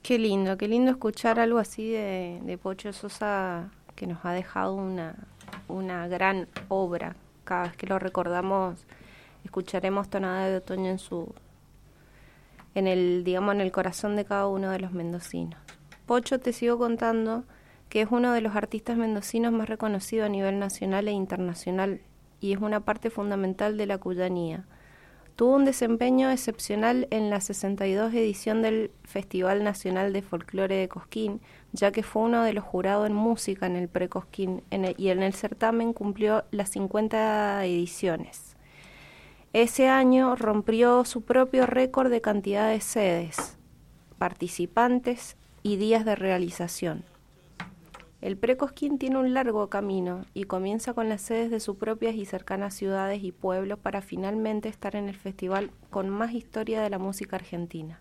Qué lindo escuchar algo así de Pocho Sosa, que nos ha dejado una gran obra. Cada vez que lo recordamos, escucharemos Tonada de Otoño digamos, en el corazón de cada uno de los mendocinos. Pocho, te sigo contando que es uno de los artistas mendocinos más reconocidos a nivel nacional e internacional y es una parte fundamental de la cuyanía. Tuvo un desempeño excepcional en la 62 edición del Festival Nacional de Folclore de Cosquín, ya que fue uno de los jurados en música en el pre-Cosquín y en el certamen cumplió las 50 ediciones. Ese año rompió su propio récord de cantidad de sedes, participantes y días de realización. El Pre-Cosquín tiene un largo camino y comienza con las sedes de sus propias y cercanas ciudades y pueblos para finalmente estar en el festival con más historia de la música argentina.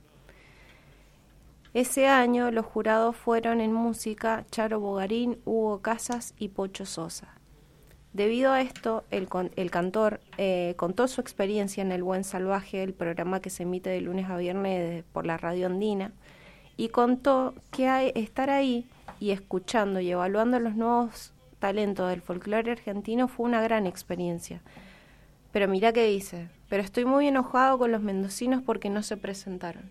Ese año los jurados fueron en música Charo Bogarín, Hugo Casas y Pocho Sosa. Debido a esto, el cantor contó su experiencia en El Buen Salvaje, el programa que se emite de lunes a viernes por la radio andina, y contó que estar ahí y escuchando y evaluando los nuevos talentos del folclore argentino fue una gran experiencia. Pero mirá qué dice, pero estoy muy enojado con los mendocinos porque no se presentaron.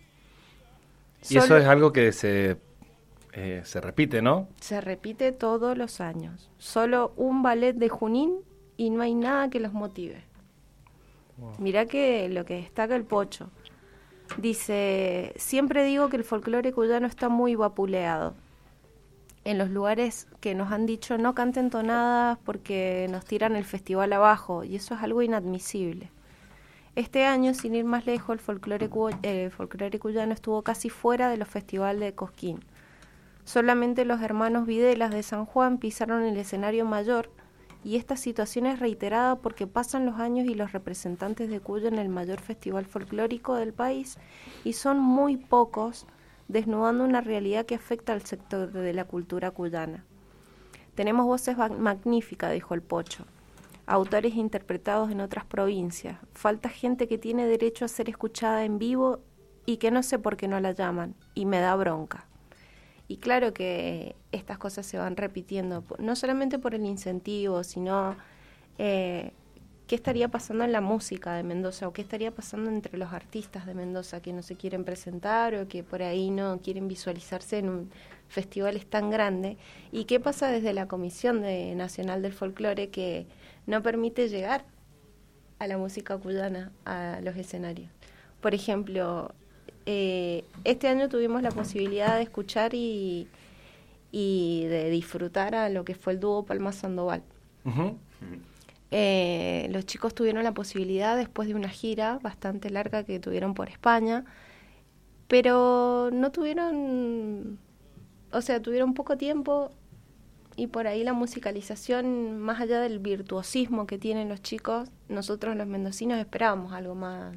Y eso es algo que se repite, ¿no? Se repite todos los años. Solo un ballet de Junín y no hay nada que los motive. Wow. Mirá que lo que destaca el Pocho. Dice, siempre digo que el folclore cuyano está muy vapuleado. En los lugares que nos han dicho no canten tonadas porque nos tiran el festival abajo, y eso es algo inadmisible. Este año, sin ir más lejos, el folclore cuyano estuvo casi fuera de los festivales de Cosquín. Solamente los hermanos Videlas de San Juan pisaron el escenario mayor, y esta situación es reiterada porque pasan los años y los representantes de Cuyo en el mayor festival folclórico del país, y son muy pocos, desnudando una realidad que afecta al sector de la cultura cuyana. Tenemos voces magníficas, dijo el Pocho, autores interpretados en otras provincias. Falta gente que tiene derecho a ser escuchada en vivo y que no sé por qué no la llaman, y me da bronca. Y claro que estas cosas se van repitiendo, no solamente por el incentivo, sino qué estaría pasando en la música de Mendoza o qué estaría pasando entre los artistas de Mendoza que no se quieren presentar o que por ahí no quieren visualizarse en un festival tan grande. Y qué pasa desde la Comisión Nacional del Folclore que no permite llegar a la música cuyana a los escenarios. Por ejemplo, este año tuvimos la posibilidad de escuchar y de disfrutar a lo que fue el dúo Palma Sandoval. Uh-huh. Los chicos tuvieron la posibilidad después de una gira bastante larga que tuvieron por España, pero no tuvieron, tuvieron poco tiempo y por ahí la musicalización, más allá del virtuosismo que tienen los chicos, nosotros los mendocinos esperábamos algo más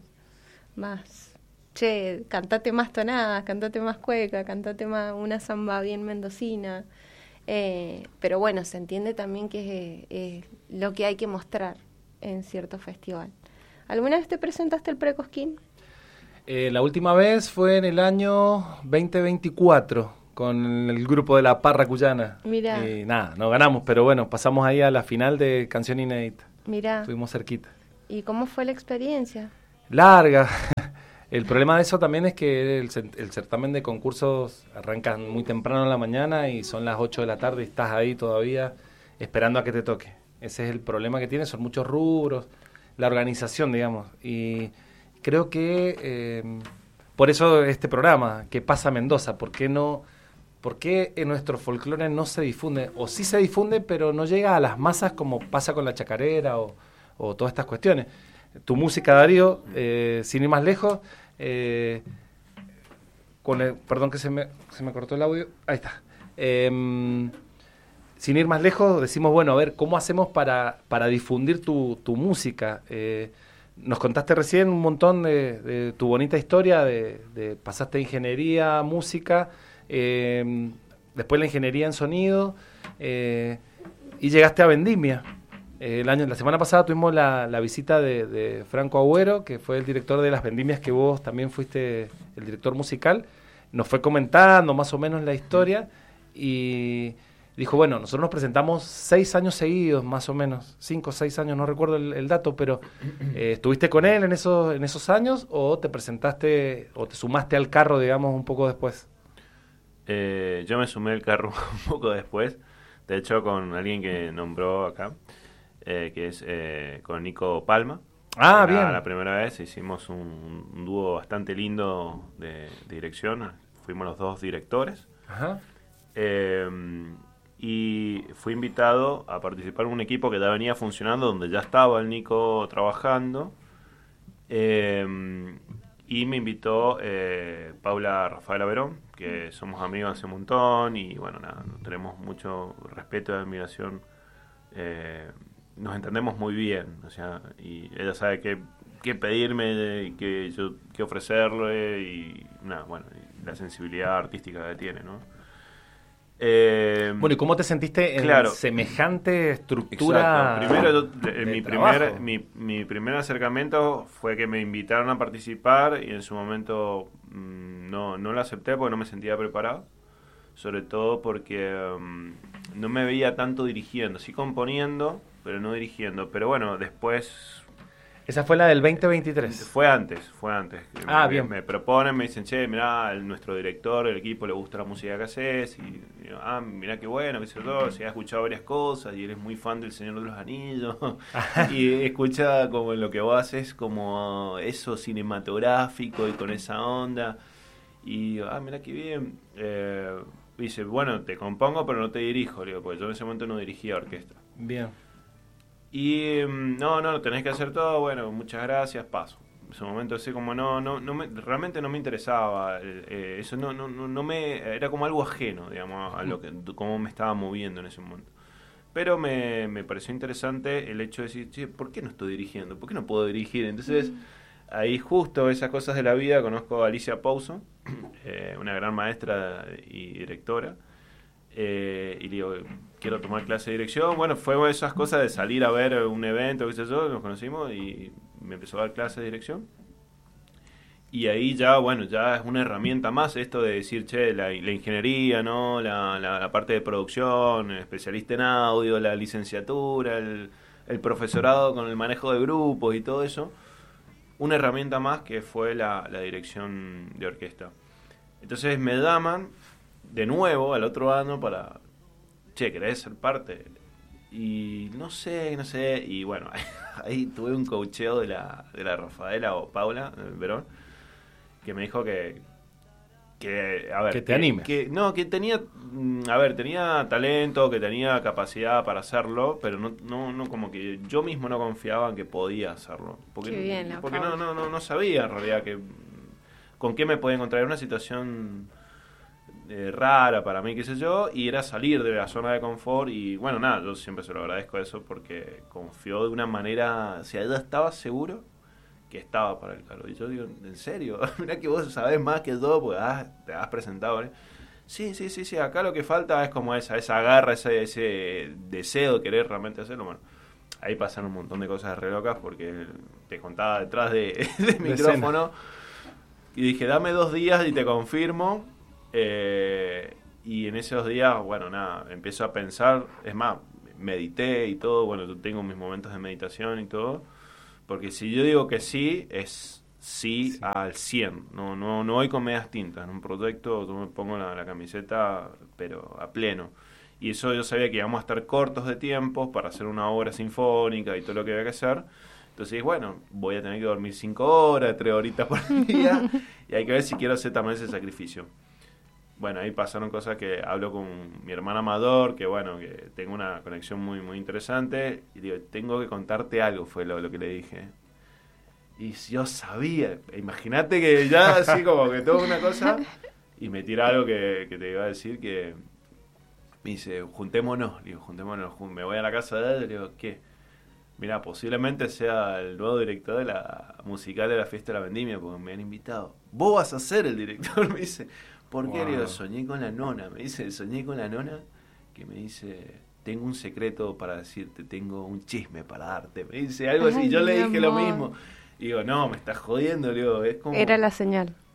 che, cantate más tonadas, cantate más cueca, cantate más una samba bien mendocina. Pero bueno, se entiende también que es lo que hay que mostrar en cierto festival. ¿Alguna vez te presentaste el Pre-Cosquín? La última vez fue en el año 2024 con el grupo de la Parra Cuyana. Mirá. Nada, no ganamos, pero bueno, pasamos ahí a la final de Canción Inédita. Mirá. Estuvimos cerquita. ¿Y cómo fue la experiencia? Larga. El problema de eso también es que el certamen de concursos arranca muy temprano en la mañana y son las 8 de la tarde y estás ahí todavía esperando a que te toque. Ese es el problema que tiene, son muchos rubros, la organización, digamos. Y creo que por eso este programa, ¿Qué pasa Mendoza? ¿Por qué en nuestro folclore no se difunde? O sí se difunde, pero no llega a las masas como pasa con la chacarera o todas estas cuestiones. Tu música, Darío, sin ir más lejos, perdón que se me cortó el audio, ahí está. Sin ir más lejos, decimos, bueno, a ver, ¿cómo hacemos para difundir tu música? Nos contaste recién un montón de tu bonita historia, de pasaste ingeniería, música, después la ingeniería en sonido, y llegaste a Vendimia. La semana pasada tuvimos la visita de Franco Agüero, que fue el director de las Vendimias, que vos también fuiste el director musical. nos fue comentando más o menos la historia y dijo, bueno, nosotros nos presentamos 6 años seguidos, más o menos, 5 o 6 años, no recuerdo el dato, pero ¿estuviste con él en esos años o te presentaste o te sumaste al carro, digamos, un poco después? Yo me sumé al carro un poco después, de hecho con alguien que nombró acá, que es con Nico Palma. Bien. La primera vez hicimos un dúo bastante lindo de dirección, fuimos los 2 directores. Ajá. Y fui invitado a participar en un equipo que ya venía funcionando, donde ya estaba el Nico trabajando, y me invitó Paula Rafaela Verón, que somos amigos hace un montón y bueno, nada, tenemos mucho respeto y admiración, nos entendemos muy bien, o sea, y ella sabe qué pedirme, qué ofrecerle y nada, bueno, y la sensibilidad artística que tiene, ¿no? Bueno, ¿y cómo te sentiste en semejante estructura? Exacto. Primero, mi primer acercamiento fue que me invitaron a participar y en su momento no lo acepté porque no me sentía preparado, sobre todo porque no me veía tanto dirigiendo, sí componiendo, pero no dirigiendo. Pero bueno, después... ¿Esa fue la del 2023? Fue antes. Bien. Me proponen, me dicen, che, mirá, nuestro director, el equipo le gusta la música que haces. Y digo, mirá qué bueno, que se todo. Si ha escuchado varias cosas y eres muy fan del Señor de los Anillos. Y escucha como lo que vos haces, como eso cinematográfico y con esa onda. Y digo, mirá qué bien. Dice, bueno, te compongo, pero no te dirijo. Le digo, porque yo en ese momento no dirigía orquesta. Bien. Y no, tenés que hacer todo, bueno, muchas gracias, paso. En ese momento así como realmente no me interesaba, eso no me, era como algo ajeno, digamos, a lo que, cómo me estaba moviendo en ese momento. Pero me pareció interesante el hecho de decir, che, ¿por qué no estoy dirigiendo? ¿Por qué no puedo dirigir? Entonces, ahí justo esas cosas de la vida, conozco a Alicia Pouso, una gran maestra y directora. Y le digo, quiero tomar clase de dirección. Bueno, fue esas cosas de salir a ver un evento, qué sé yo, nos conocimos y me empezó a dar clase de dirección. Y ahí ya, bueno, ya es una herramienta más esto de decir, che, la ingeniería, ¿no? La parte de producción, especialista en audio, la licenciatura, el profesorado con el manejo de grupos y todo eso. Una herramienta más que fue la dirección de orquesta. Entonces me llaman de nuevo al otro año para, che, ¿querés ser parte? Y no sé, y bueno, ahí tuve un coacheo de la Rafaela o Paula Verón, que me dijo que a ver, que te animes. Que tenía, tenía talento, que tenía capacidad para hacerlo, pero no como que yo mismo no confiaba en que podía hacerlo. Porque, qué bien, porque no sabía en realidad con qué me podía encontrar en una situación rara para mí, qué sé yo, y era salir de la zona de confort. Y bueno, nada, yo siempre se lo agradezco eso porque confió de una manera, o sea, ella estaba seguro que estaba para el cargo. Y yo digo, ¿en serio? Mirá que vos sabés más que yo, porque te has presentado, ¿eh? Sí, acá lo que falta es como esa garra, ese deseo de querer realmente hacerlo. Bueno, ahí pasan un montón de cosas re locas porque te contaba detrás del micrófono y dije, dame 2 días y te confirmo. Y en esos días, bueno, nada, empiezo a pensar, es más, medité y todo, bueno, yo tengo mis momentos de meditación y todo, porque si yo digo que sí, es sí al 100, no hay con medias tintas, en un proyecto yo me pongo la camiseta, pero a pleno, y eso yo sabía que íbamos a estar cortos de tiempo para hacer una obra sinfónica y todo lo que había que hacer. Entonces, bueno, voy a tener que dormir 5 horas, 3 horitas por día, y hay que ver si quiero hacer también ese sacrificio. Bueno, ahí pasaron cosas que hablo con mi hermana Amador, que bueno, que tengo una conexión muy muy interesante, y digo, tengo que contarte algo, fue lo que le dije. Y yo sabía, imagínate que ya así como que toda una cosa, y me tira algo que te iba a decir, que me dice, juntémonos, me voy a la casa de él, le digo, ¿qué? Mira, posiblemente sea el nuevo director de la musical de la fiesta de la vendimia, porque me han invitado. Vos vas a ser el director, me dice. ¿Por qué? Wow. Le digo, soñé con la nona, que me dice, tengo un secreto para decirte, tengo un chisme para darte, me dice algo así. Yo le dije lo mismo. Y digo, no, me estás jodiendo, le digo, es como... Era la señal.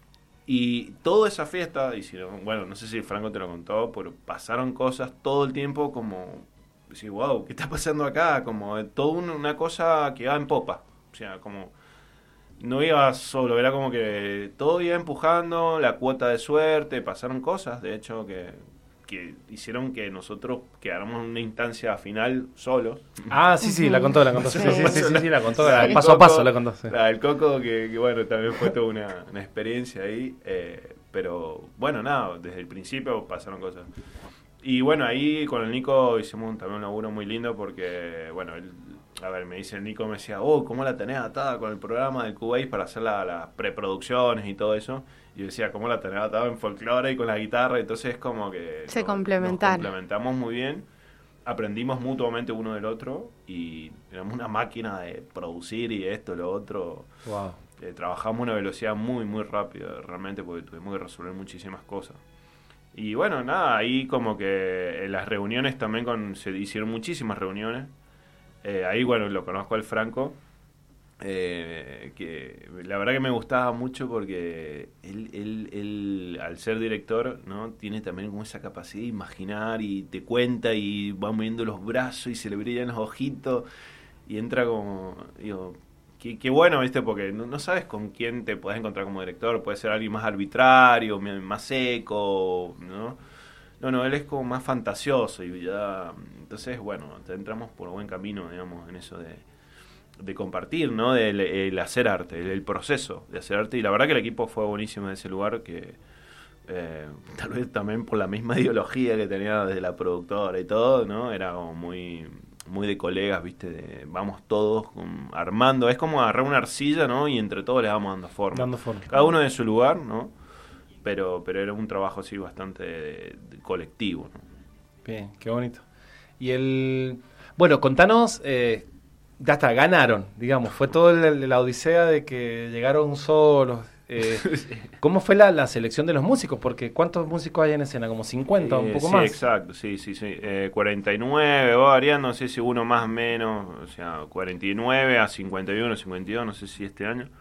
Y toda esa fiesta, bueno, no sé si Franco te lo contó, pero pasaron cosas todo el tiempo como, decir, wow, ¿qué está pasando acá? Como toda una cosa que iba en popa. O sea, como no iba solo, era como que todo iba empujando, la cuota de suerte, pasaron cosas, de hecho, que hicieron que nosotros quedáramos en una instancia final solos. Ah, sí, la contó. Sí, la contó. Sí. Paso a paso la contó. Sí. El Coco, que bueno, también fue toda una experiencia ahí. Pero bueno, nada, desde el principio pasaron cosas. Y bueno, ahí con el Nico hicimos también un laburo muy lindo porque, bueno, me dice el Nico, me decía, ¿cómo la tenés atada con el programa del Cubase para hacer las preproducciones y todo eso? Y yo decía, ¿cómo la tenés atada en folclore y con la guitarra? Entonces es como que se nos complementamos muy bien, aprendimos mutuamente uno del otro y éramos una máquina de producir y esto, lo otro. Wow. Trabajamos a una velocidad muy, muy rápida, realmente, porque tuvimos que resolver muchísimas cosas. Y bueno, nada, ahí como que en las reuniones también se hicieron muchísimas reuniones. Ahí, bueno, lo conozco al Franco, que la verdad que me gustaba mucho porque él al ser director, ¿no? Tiene también como esa capacidad de imaginar y te cuenta y va moviendo los brazos y se le brillan los ojitos y entra como, digo, qué bueno, ¿viste? Porque no sabes con quién te podés encontrar como director, puede ser alguien más arbitrario, más seco, ¿no? No, él es como más fantasioso y ya, entonces, bueno, entramos por buen camino, digamos, en eso de compartir, ¿no? El hacer arte, el proceso de hacer arte. Y la verdad que el equipo fue buenísimo en ese lugar, que tal vez también por la misma ideología que tenía desde la productora y todo, ¿no? Era como muy de colegas, ¿viste? Vamos todos armando, es como agarrar una arcilla, ¿no? Y entre todos le vamos dando forma. Cada uno de su lugar, ¿no? Pero era un trabajo así bastante de colectivo, ¿no? Bien, qué bonito. Y bueno, contanos, ya está, ganaron, digamos, fue toda la odisea de que llegaron solos. ¿Cómo fue la selección de los músicos? Porque ¿cuántos músicos hay en escena? ¿Como 50, un poco más? Sí, exacto, sí. 49, va variando, no sé si uno más o menos, o sea, 49 a 51, 52, no sé si este año.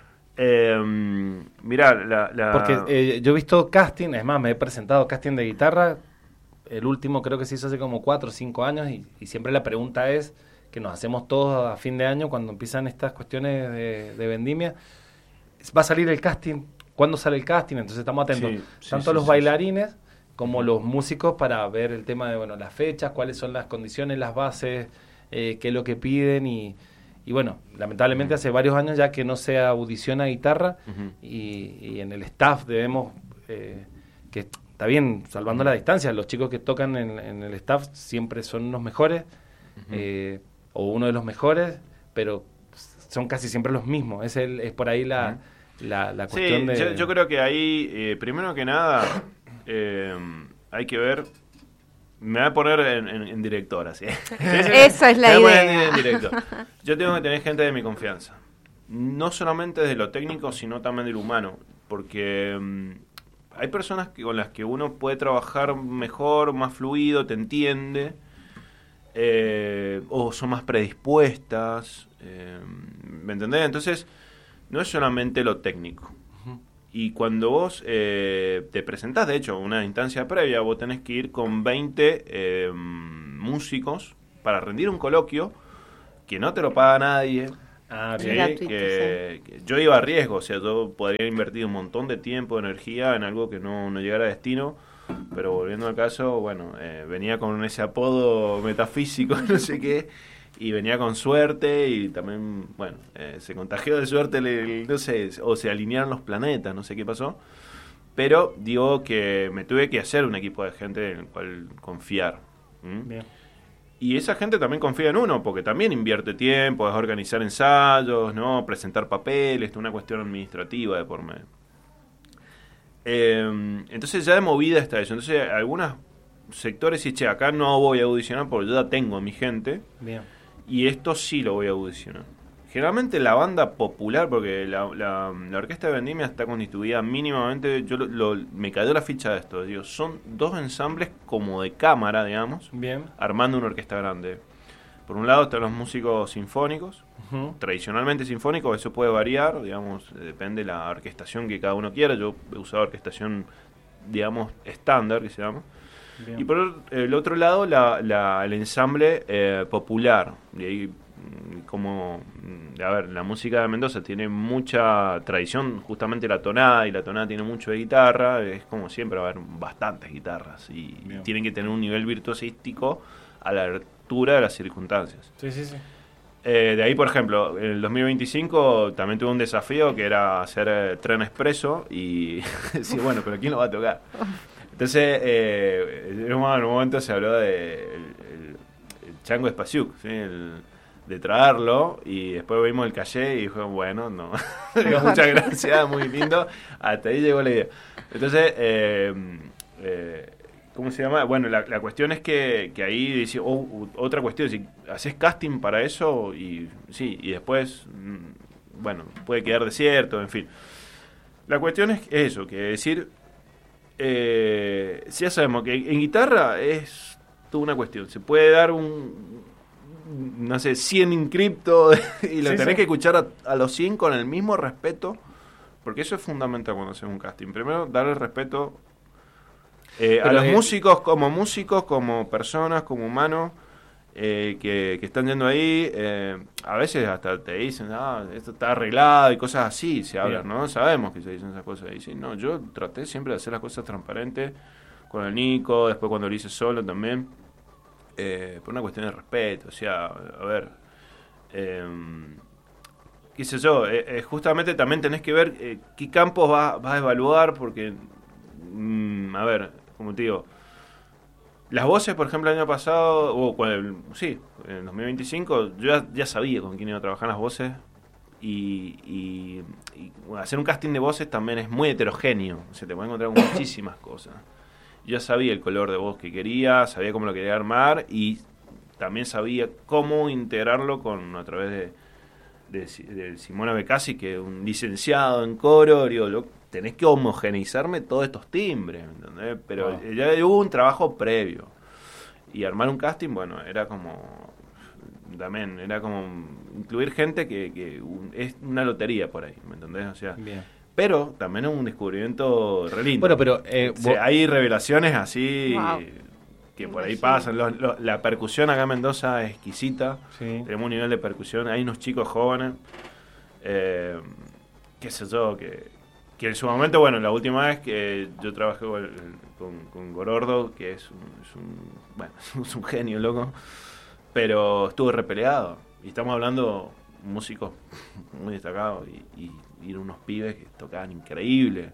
Mirá, porque yo he visto casting, es más, me he presentado casting de guitarra, el último creo que se hizo hace como 4 o 5 años y siempre la pregunta es, que nos hacemos todos a fin de año cuando empiezan estas cuestiones de vendimia, ¿va a salir el casting? ¿Cuándo sale el casting? Entonces estamos atentos, tanto los bailarines como los músicos, para ver el tema de, bueno, las fechas, cuáles son las condiciones, las bases, qué es lo que piden y bueno, lamentablemente hace varios años ya que no se audiciona guitarra y en el staff debemos, que está bien, salvando la distancia, los chicos que tocan en el staff siempre son los mejores, o uno de los mejores, pero son casi siempre los mismos, es por ahí la cuestión de... Yo creo que ahí, primero que nada, hay que ver... Me voy a poner en director, así. Esa es la idea. En director. Yo tengo que tener gente de mi confianza. No solamente desde lo técnico, sino también de lo humano. Porque hay personas con las que uno puede trabajar mejor, más fluido, te entiende. O son más predispuestas. ¿Me entendés? Entonces, no es solamente lo técnico. Y cuando vos te presentás, de hecho, una instancia previa, vos tenés que ir con 20 músicos para rendir un coloquio que no te lo paga nadie. ¿Sí? Que yo iba a riesgo, o sea, yo podría invertir un montón de tiempo, energía en algo que no llegara a destino. Pero volviendo al caso, bueno, venía con ese apodo metafísico, no sé qué. Y venía con suerte y también, bueno, se contagió de suerte, no sé, o se alinearon los planetas, no sé qué pasó. Pero digo que me tuve que hacer un equipo de gente en el cual confiar. Bien. Y esa gente también confía en uno, porque también invierte tiempo, es organizar ensayos, ¿no? Presentar papeles, una cuestión administrativa de por medio. Entonces ya de movida está eso. Entonces algunos sectores sí, che, acá no voy a audicionar porque yo ya tengo a mi gente. Bien. Y esto sí lo voy a audicionar. Generalmente la banda popular, porque la orquesta de Vendimia está constituida mínimamente, me cayó la ficha de esto, digo, son 2 ensambles como de cámara, digamos, bien, armando una orquesta grande. Por un lado están los músicos sinfónicos, tradicionalmente sinfónico, eso puede variar, digamos, depende de la orquestación que cada uno quiera. Yo he usado orquestación, digamos, estándar, que se llama. Bien. Y por el otro lado, el ensamble popular. Y ahí, como, a ver, la música de Mendoza tiene mucha tradición, justamente la tonada, y la tonada tiene mucho de guitarra. Es como siempre, va a haber bastantes guitarras. Y tienen que tener un nivel virtuosístico a la altura de las circunstancias. Sí, sí, sí. De ahí, por ejemplo, en el 2025 también tuve un desafío que era hacer tren expreso. Y sí, bueno, pero ¿quién lo va a tocar? Entonces, en un momento se habló de el Chango Espasiuk, ¿sí? De traerlo, y después vimos el calle y dijo, bueno, no, muchas gracias, muy lindo, hasta ahí llegó la idea. Entonces, ¿cómo se llama? Bueno, la cuestión es que ahí dice, otra cuestión, si haces casting para eso, y sí, y después, bueno, puede quedar desierto, en fin. La cuestión es eso, que decir, ya sabemos que en guitarra es toda una cuestión, se puede dar no sé, 100 inscriptos y lo tenés que escuchar a los 100 con el mismo respeto, porque eso es fundamental cuando haces un casting. Primero, darle respeto a los músicos, como personas, como humanos que están yendo ahí. A veces hasta te dicen, esto está arreglado y cosas así, se hablan, ¿no? Sabemos que se dicen esas cosas. Y dicen, no, yo traté siempre de hacer las cosas transparentes con el Nico, después cuando lo hice solo también. Por una cuestión de respeto, o sea, a ver, qué sé yo, justamente también tenés que ver qué campos vas a evaluar, porque, a ver, como te digo, las voces, por ejemplo, el año pasado, en el 2025, yo ya sabía con quién iba a trabajar las voces, y hacer un casting de voces también es muy heterogéneo, o sea, te puedes encontrar con muchísimas cosas. Yo sabía el color de voz que quería, sabía cómo lo quería armar, y también sabía cómo integrarlo a través de Simona Becassi, que es un licenciado en coro. Digo, tenés que homogeneizarme todos estos timbres, ¿entendés? Pero ya hubo un trabajo previo. Y armar un casting, bueno, era como incluir gente que es una lotería por ahí, ¿me entendés? O sea, bien. Pero también es un descubrimiento re lindo. Bueno, pero hay revelaciones así que por ahí pasan. La percusión acá en Mendoza es exquisita. Sí. Tenemos un nivel de percusión. Hay unos chicos jóvenes, qué sé yo, que en su momento, bueno, la última vez que yo trabajé con Gorordo, que es un genio, loco, pero estuvo repeleado. Y estamos hablando músicos muy destacados y unos pibes que tocaban increíble.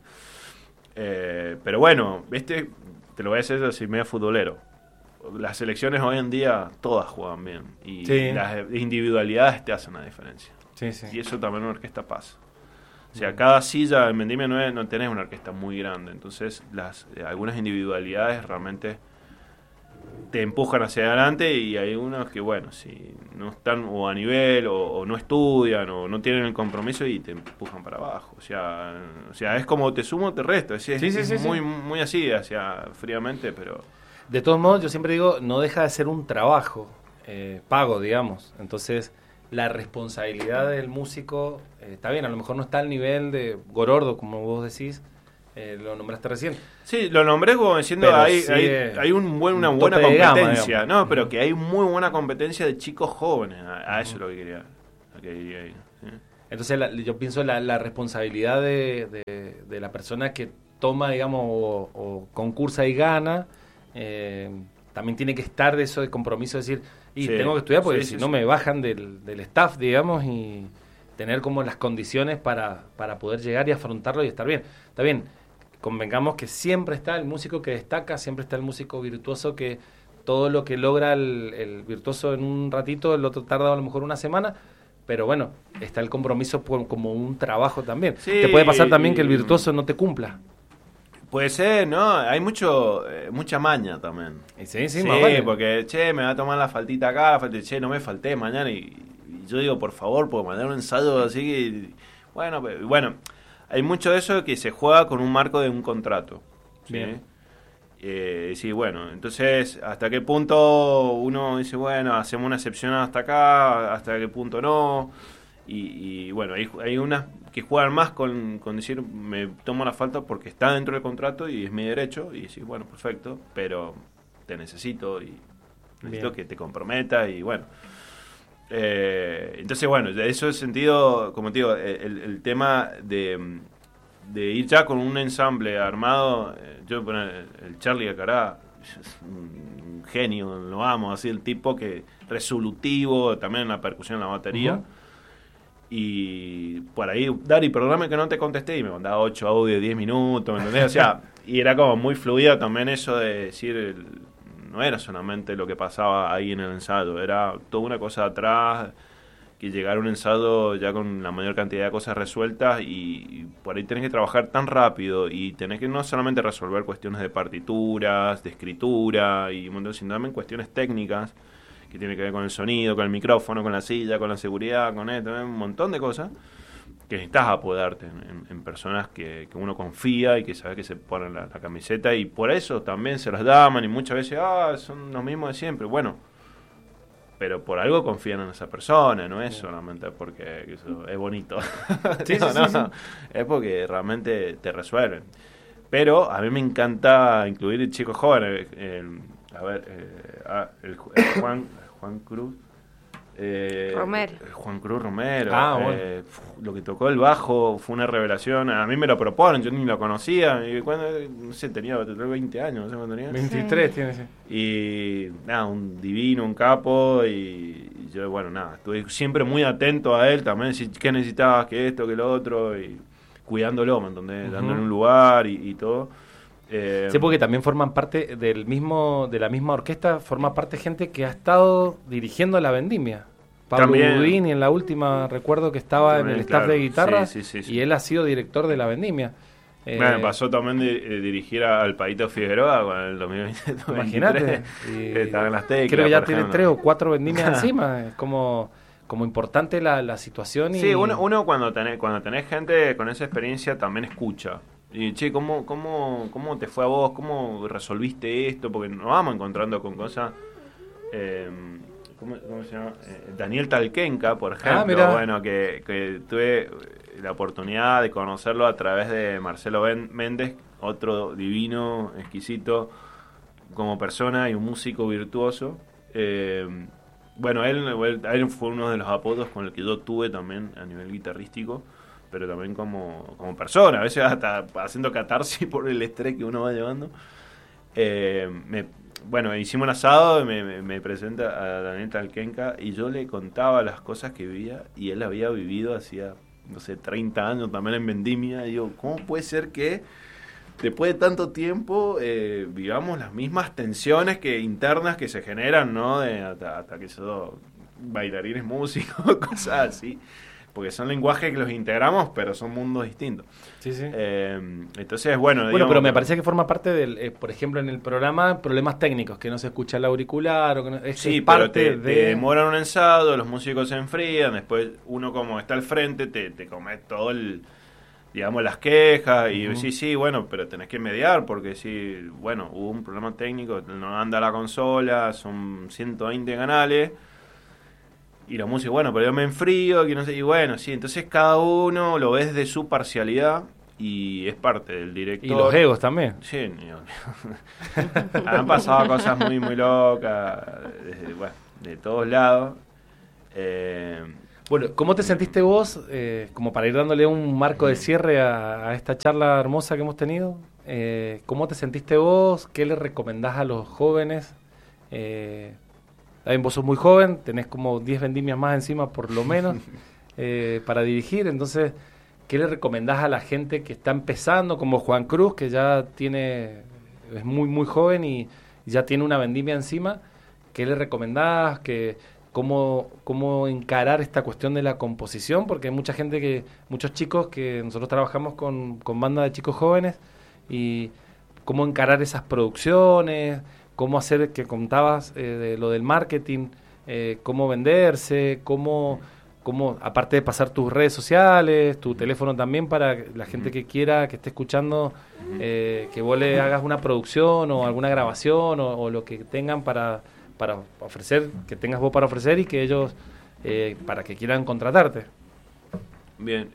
Pero bueno, te lo voy a decir así medio futbolero. Las selecciones hoy en día todas juegan bien, y las individualidades te hacen la diferencia. Sí. Y eso también en una orquesta pasa. O sea, cada silla en Vendimia no tenés una orquesta muy grande, entonces algunas individualidades realmente te empujan hacia adelante, y hay unos que, bueno, si no están o a nivel o no estudian o no tienen el compromiso, y te empujan para abajo. O sea, es como te sumo, te resto. Es muy así, hacia fríamente, pero... De todos modos, yo siempre digo, no deja de ser un trabajo pago, digamos. Entonces, la responsabilidad del músico está bien, a lo mejor no está al nivel de Gorordo, como vos decís. Lo nombraste recién. Sí, lo nombré como diciendo hay una buena competencia, gama, ¿no? Pero que hay muy buena competencia de chicos jóvenes. A eso es lo que quería ir. ¿Sí? Entonces yo pienso la responsabilidad de la persona que toma, digamos, o concursa y gana, también tiene que estar de eso de compromiso, de decir, tengo que estudiar porque si no me bajan del staff, digamos, y tener como las condiciones para poder llegar y afrontarlo y estar bien. Está bien. Convengamos que siempre está el músico que destaca, siempre está el músico virtuoso que todo lo que logra el virtuoso en un ratito, el otro tarda a lo mejor una semana, pero bueno, está el compromiso como un trabajo también. Sí, te puede pasar también que el virtuoso no te cumpla. Puede ser, ¿no? Hay mucha maña también. Sí, más vale. Porque, me va a tomar la faltita acá, no me falté mañana, y yo digo, por favor, puedo mandar un ensayo así que... Bueno, hay mucho de eso que se juega con un marco de un contrato. ¿Sí? Sí, bueno, entonces, ¿hasta qué punto uno dice, bueno, hacemos una excepción hasta acá, hasta qué punto no? Y bueno, hay unas que juegan más con decir, me tomo la falta porque está dentro del contrato y es mi derecho, y decir, bueno, perfecto, pero te necesito y necesito que te comprometas y bueno. Entonces, bueno, de eso es sentido, como te digo, el tema de ir ya con un ensamble armado. Yo, bueno, el Charlie Acará es un genio, lo amo, así el tipo que resolutivo, también en la percusión, en la batería. Y por ahí, Dari, programa que no te contesté, y me mandaba 8 audios de 10 minutos, ¿me entendés? O sea, y era como muy fluido también eso de decir, no era solamente lo que pasaba ahí en el ensayo, era toda una cosa atrás, que llegar a un ensayo ya con la mayor cantidad de cosas resueltas, y por ahí tenés que trabajar tan rápido y tenés que no solamente resolver cuestiones de partituras, de escritura y un montón, sino también cuestiones técnicas que tienen que ver con el sonido, con el micrófono, con la silla, con la seguridad, con esto, un montón de cosas que necesitas apoderarte en personas que uno confía y que sabe que se ponen la camiseta, y por eso también se las daman, y muchas veces son los mismos de siempre. Bueno, pero por algo confían en esa persona, no es solamente porque eso es bonito. Sí, no, es porque realmente te resuelven. Pero a mí me encanta incluir chicos jóvenes. El Juan Cruz. Juan Cruz Romero. Bueno. Lo que tocó el bajo fue una revelación. A mí me lo proponen, yo ni lo conocía. Y cuando, no sé, tenía 20 años, no sé cuánto tenía. 23 tiene, sí. Y nada, un divino, un capo. Y yo, bueno, nada, estuve siempre muy atento a él también. Si, ¿qué necesitabas? Que esto, que lo otro. Y cuidándolo, ¿me entendés? Dándole un lugar y todo. Sí, porque también forman parte de la misma orquesta, forma parte gente que ha estado dirigiendo la vendimia. Pablo Budín, y en la última recuerdo que estaba también, en el staff de guitarra, sí. Y él ha sido director de la vendimia. Me pasó también de dirigir al Paito Figueroa con el 2020. Imagínate. Estaba en las teclas. Creo que ya tiene 3 o 4 vendimias encima. Es como importante la situación. Sí, uno cuando tenés gente con esa experiencia también escucha. Y, che, ¿cómo te fue a vos? ¿Cómo resolviste esto? Porque nos vamos encontrando con cosas... ¿cómo se llama? Daniel Talquenca, por ejemplo. Bueno, que tuve la oportunidad de conocerlo a través de Marcelo Méndez, otro divino, exquisito como persona y un músico virtuoso. Bueno, él fue uno de los apodos con el que yo tuve también a nivel guitarrístico, pero también como persona, a veces hasta haciendo catarsis por el estrés que uno va llevando. Bueno, hicimos un asado y me presenta a Daniel Talquenca, y yo le contaba las cosas que vivía, y él había vivido hacía, no sé, 30 años también en vendimia. Y digo, ¿cómo puede ser que después de tanto tiempo vivamos las mismas tensiones internas que se generan, ¿no? Hasta que son bailarines, músicos, cosas así. Porque son lenguajes que los integramos, pero son mundos distintos. Sí. Entonces, bueno... Bueno, pero me parece que forma parte del, por ejemplo, en el programa, problemas técnicos, que no se escucha el auricular, o que no, sí, pero te demoran un ensado, los músicos se enfrían, después uno como está al frente, te come todo digamos, las quejas, y sí, bueno, pero tenés que mediar, porque sí, bueno, hubo un problema técnico, no anda la consola, son 120 canales... Y los músicos, bueno, pero yo me enfrío, que no sé, y bueno, sí, entonces cada uno lo ves de su parcialidad y es parte del director. Y los egos también. Sí, han pasado cosas muy, muy locas, de todos lados. Bueno, ¿cómo te sentiste vos, como para ir dándole un marco de cierre a esta charla hermosa que hemos tenido? ¿Cómo te sentiste vos? ¿Qué le recomendás a los jóvenes? Vos sos muy joven, tenés como 10 vendimias más encima por lo menos para dirigir. Entonces, ¿qué le recomendás a la gente que está empezando, como Juan Cruz, que ya es muy muy joven y ya tiene una vendimia encima? ¿Qué le recomendás? ¿Cómo encarar esta cuestión de la composición? Porque hay muchos chicos que nosotros trabajamos con banda de chicos jóvenes, y cómo encarar esas producciones, cómo hacer, que contabas de lo del marketing, cómo venderse, cómo cómo, aparte de pasar tus redes sociales, tu teléfono también, para la gente que quiera, que esté escuchando, que vos le hagas una producción o alguna grabación o lo que tengan para ofrecer, que tengas vos para ofrecer y que ellos, para que quieran contratarte. Bien,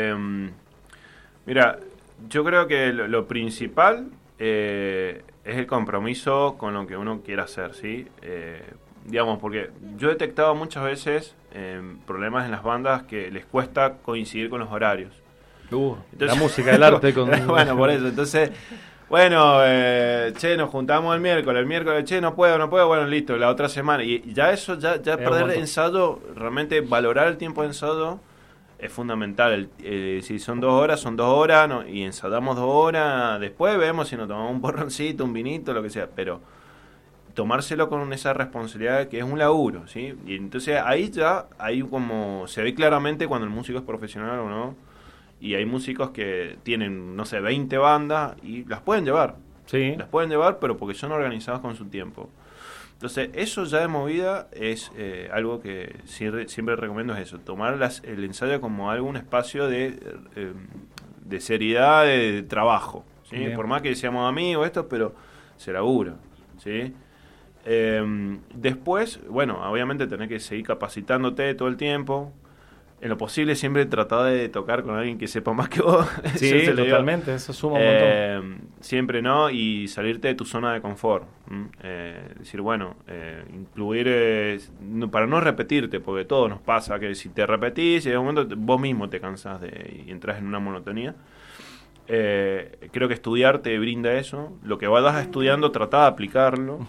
mira, yo creo que lo principal es el compromiso con lo que uno quiera hacer, ¿sí? Digamos, porque yo he detectado muchas veces problemas en las bandas que les cuesta coincidir con los horarios. Entonces, la música, el arte con... Bueno, por eso, entonces... Bueno, che, nos juntamos el miércoles, che, no puedo, bueno, listo, la otra semana. Y ya eso, ya perder el ensayo, realmente valorar el tiempo de ensayo es fundamental. Si son 2 horas, son 2 horas, no, y ensayamos 2 horas, después vemos si nos tomamos un borroncito, un vinito, lo que sea, pero tomárselo con esa responsabilidad que es un laburo, ¿sí? Y entonces ahí como se ve claramente cuando el músico es profesional o no. Y hay músicos que tienen, no sé, 20 bandas y las pueden llevar. Sí. Las pueden llevar, pero porque son organizados con su tiempo. Entonces, eso ya de movida es algo que siempre recomiendo, es eso. Tomar el ensayo como un espacio de seriedad, de trabajo. ¿Sí? Por más que seamos amigos, pero se labura. ¿Sí? Después, bueno, obviamente tenés que seguir capacitándote todo el tiempo. En lo posible siempre tratar de tocar con alguien que sepa más que vos. Sí, totalmente, eso suma un montón. Siempre, ¿no? Y salirte de tu zona de confort. Decir, bueno, incluir, para no repetirte, porque todo nos pasa, que si te repetís, en un momento vos mismo te cansás y entras en una monotonía. Creo que estudiar te brinda eso. Lo que vayas estudiando, trata de aplicarlo.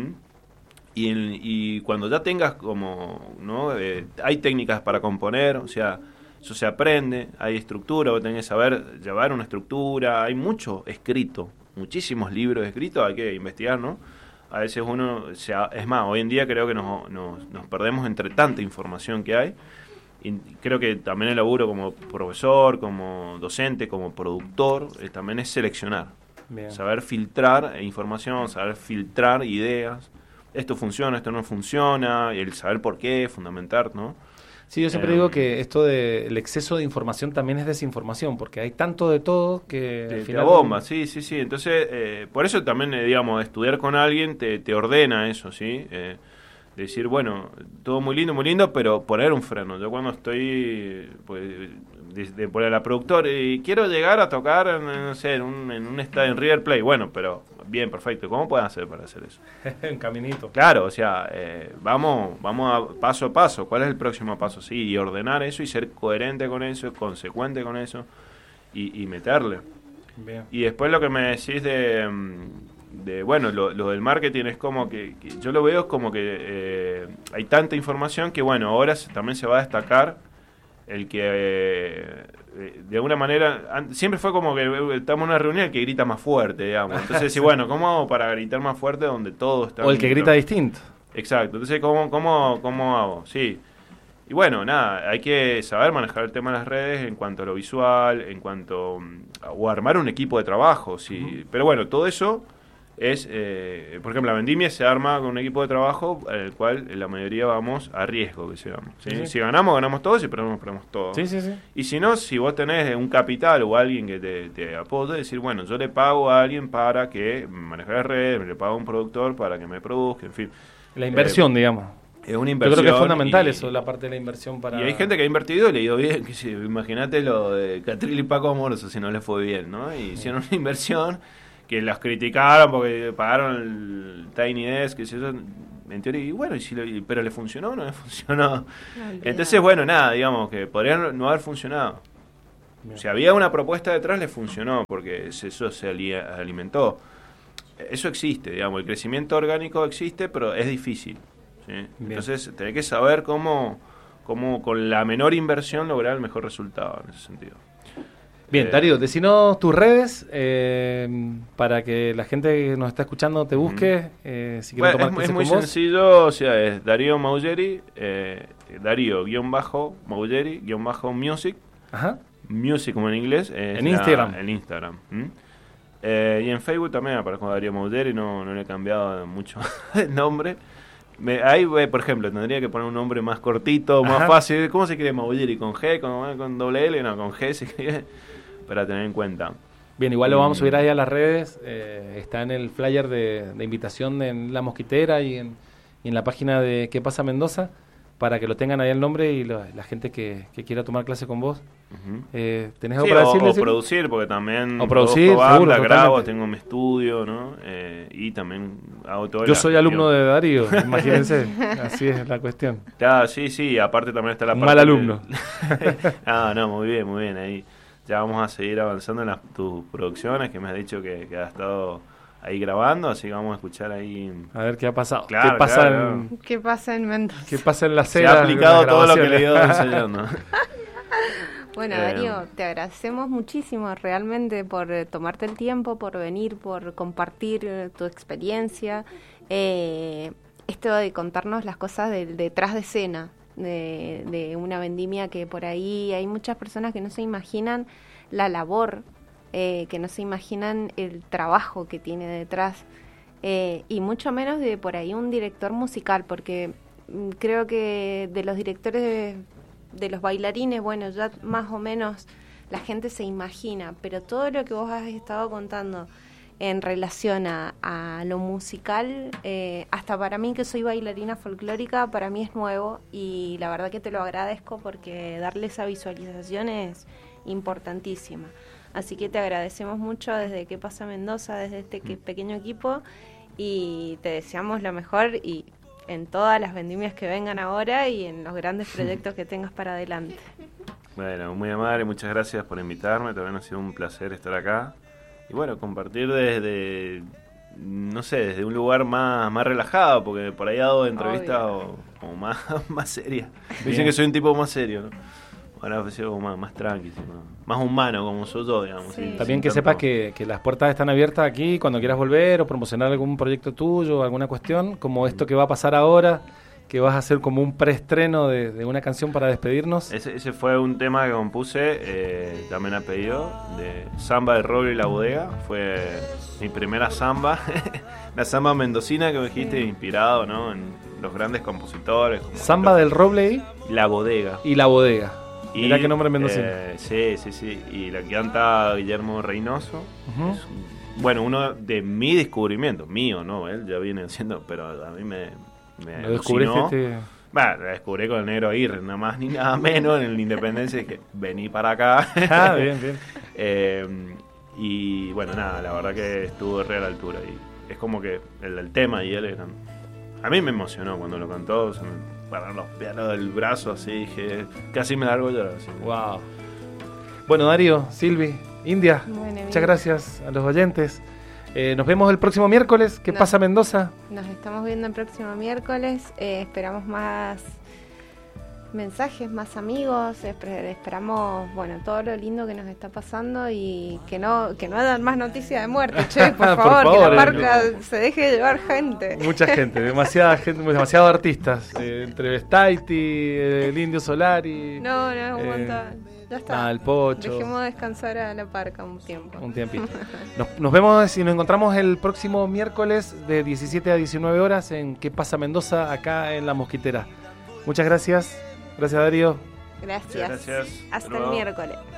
Y cuando ya tengas como, ¿no? Hay técnicas para componer, o sea, eso se aprende, hay estructura, vos tenés que saber llevar una estructura, hay mucho escrito, muchísimos libros escritos, hay que investigar, ¿no? A veces es más, hoy en día creo que nos perdemos entre tanta información que hay, y creo que también el laburo como profesor, como docente, como productor, también es seleccionar, Bien. Saber filtrar información, saber filtrar ideas. Esto funciona, esto no funciona, y el saber por qué es fundamental, ¿no? Sí, yo siempre digo que esto del exceso de información también es desinformación, porque hay tanto de todo que... Te bomba, sí. Entonces, por eso también, digamos, estudiar con alguien te ordena eso, ¿sí? Decir, bueno, todo muy lindo, pero poner un freno. Yo cuando estoy, pues, de poner a la productora y quiero llegar a tocar, no sé, en un estadio en River Plate, bueno, pero bien, perfecto. ¿Cómo pueden hacer para hacer eso? En caminito. Claro, o sea, vamos a paso a paso. ¿Cuál es el próximo paso? Sí, y ordenar eso y ser coherente con eso, consecuente con eso y meterle. Bien. Y después lo que me decís bueno, lo del marketing es como que yo lo veo como que hay tanta información que, bueno, ahora también se va a destacar el que de alguna manera siempre fue como que estamos en una reunión el que grita más fuerte, digamos. Entonces, sí, bueno, ¿cómo hago para gritar más fuerte donde todo está? O el que grita distinto. Exacto. Entonces, ¿cómo hago? Sí. Y bueno, nada, hay que saber manejar el tema de las redes en cuanto a lo visual, en cuanto o armar un equipo de trabajo, sí. Pero bueno, todo eso es, por ejemplo, la vendimia se arma con un equipo de trabajo en el cual la mayoría vamos a riesgo, que se llama. ¿Sí? Sí. Si ganamos todos, si perdemos todos. Sí. Y si no, si vos tenés un capital o alguien que te apoye, decir, bueno, yo le pago a alguien para que maneje las redes, le pago a un productor para que me produzca, en fin. La inversión, digamos. Es una inversión. Yo creo que es fundamental eso, la parte de la inversión para... Y hay gente que ha invertido y le ha ido bien. Imagínate lo de Catril y Paco Amoroso, si no le fue bien, ¿no? Y hicieron una inversión que las criticaron porque pagaron el Tiny Desk, que se eso, en teoría, y bueno, pero le funcionó o no le funcionó. Entonces, bueno, nada, digamos que podría no haber funcionado. Bien. Si había una propuesta detrás, le funcionó, porque eso se alimentó. Eso existe, digamos, el crecimiento orgánico existe, pero es difícil. ¿Sí? Entonces, tenés que saber cómo con la menor inversión lograr el mejor resultado en ese sentido. Bien, Darío, decinos tus redes para que la gente que nos está escuchando te busque. Si quieren tomar clases es muy con vos. sencillo, o sea, es Darío Maugeri, Darío-Maugeri-music. Ajá. Music como en inglés. En Instagram. En Instagram. Y en Facebook también aparezco Darío Maugeri, no le he cambiado mucho el nombre. Ahí, por ejemplo, tendría que poner un nombre más cortito, más fácil. ¿Cómo se escribe Maulliri? ¿Con G? ¿Con doble L? No, con G se escribe, para tener en cuenta. Bien, igual lo vamos a subir ahí a las redes. Está en el flyer de invitación en La Mosquitera y en la página de ¿Qué pasa Mendoza? Para que lo tengan ahí el nombre y la gente que quiera tomar clase con vos. ¿Tenés algo para decirle? O producir, porque también o producir, banda, seguro, grabo, tengo mi estudio, ¿no? Y también hago todo. Yo soy alumno de Darío, imagínense, así es la cuestión. Sí, aparte también está la un parte... mal alumno. No, muy bien, ahí. Ya vamos a seguir avanzando en tus producciones, que me has dicho que has estado ahí grabando, así que vamos a escuchar ahí. A ver qué ha pasado. Claro, ¿Qué pasa ¿Qué pasa en Mendoza? ¿Qué pasa en la Se seda? ha aplicado todo lo que le he ido enseñando. Bueno, Darío, te agradecemos muchísimo realmente por tomarte el tiempo, por venir, por compartir tu experiencia. Esto de contarnos las cosas del detrás de escena, de una vendimia, que por ahí hay muchas personas que no se imaginan la labor, que no se imaginan el trabajo que tiene detrás, y mucho menos de por ahí un director musical, porque creo que de los directores de los bailarines, bueno, ya más o menos la gente se imagina, pero todo lo que vos has estado contando en relación a lo musical, hasta para mí, que soy bailarina folclórica, para mí es nuevo, y la verdad que te lo agradezco, porque darle esa visualización es importantísima. Así que te agradecemos mucho desde ¿Qué pasa Mendoza?, desde este pequeño equipo, y te deseamos lo mejor y en todas las vendimias que vengan ahora y en los grandes proyectos que tengas para adelante. Bueno, muy amable, muchas gracias por invitarme, también ha sido un placer estar acá. Y bueno, compartir desde, no sé, desde un lugar más relajado, porque por ahí hago entrevistas como más serias. Dicen que soy un tipo más serio, ¿no? Ahora ha sido como más tranqui, más humano, como soy yo, digamos. Sí. También que sepas que las puertas están abiertas aquí cuando quieras volver o promocionar algún proyecto tuyo, alguna cuestión, como esto que va a pasar ahora, que vas a hacer como un preestreno de una canción para despedirnos. Ese fue un tema que compuse, también a pedido, de Samba del Roble y la Bodega. Fue mi primera samba, la samba mendocina que me dijiste, inspirado, ¿no?, en los grandes compositores. Como Samba del Roble y la Bodega. Y la Bodega. Mirá qué nombre mendocino. Sí. Y la que canta Guillermo Reynoso. Uh-huh. Es bueno, uno de mi descubrimiento, mío, ¿no? Él ya viene haciendo, pero a mí me ¿Lo descubriste? Bueno, la descubrí con el Negro Aguirre, nada más ni nada menos, en la Independencia, que vení para acá. Bien. Y bueno, nada, la verdad que estuvo re a la altura. Y es como que el tema y él eran... A mí me emocionó cuando lo cantó, se me pararon los pelos del brazo, así, dije, casi me largo llorar. Así. Wow. Bueno, Darío, Silvi, India, Bueno, muchas gracias a los oyentes. Nos vemos el próximo miércoles. ¿Qué pasa, Mendoza? Nos estamos viendo el próximo miércoles. Esperamos más mensajes, más amigos. Esperamos, bueno, todo lo lindo que nos está pasando, y que no hagan más noticias de muerte, che, por favor, que la parca se deje de llevar gente. Mucha gente, demasiada gente, demasiados artistas. Entre Vestaiti, el Indio Solari. No, un montón. Ya está. El Pocho. Dejemos descansar a la parca un tiempo. Un tiempito. Nos vemos y nos encontramos el próximo miércoles de 17 a 19 horas en ¿Qué pasa Mendoza?, acá en La Mosquitera. Muchas gracias. Gracias, Darío. Gracias. Gracias. Hasta el miércoles.